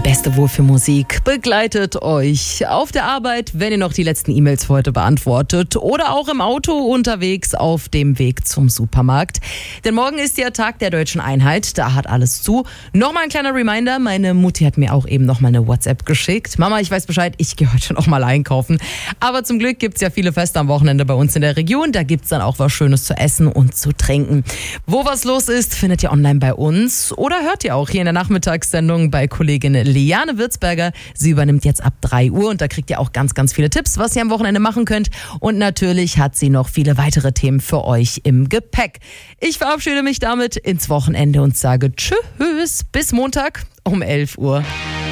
Die beste Wohlfühlmusik begleitet euch auf der Arbeit, wenn ihr noch die letzten E-Mails für heute beantwortet oder auch im Auto unterwegs auf dem Weg zum Supermarkt. Denn morgen ist ja Tag der Deutschen Einheit, da hat alles zu. Nochmal ein kleiner Reminder, meine Mutti hat mir auch eben nochmal eine WhatsApp geschickt. Mama, ich weiß Bescheid, ich gehe heute noch mal einkaufen. Aber zum Glück gibt's ja viele Feste am Wochenende bei uns in der Region. Da gibt's dann auch was Schönes zu essen und zu trinken. Wo was los ist, findet ihr online bei uns oder hört ihr auch hier in der Nachmittagssendung bei Kollegin Liane Würzberger. Sie übernimmt jetzt ab 3 Uhr und da kriegt ihr auch ganz, ganz viele Tipps, was ihr am Wochenende machen könnt. Und natürlich hat sie noch viele weitere Themen für euch im Gepäck. Ich verabschiede mich damit ins Wochenende und sage Tschüss, bis Montag um 11 Uhr.